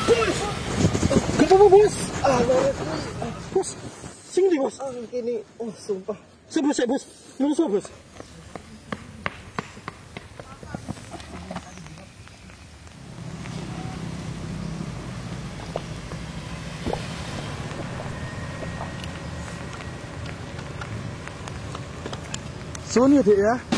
Kenapa bos? Bos, sini bos. Ini, sumpah. Saya bos. Mana saya bos? Sony ya, Dik ya.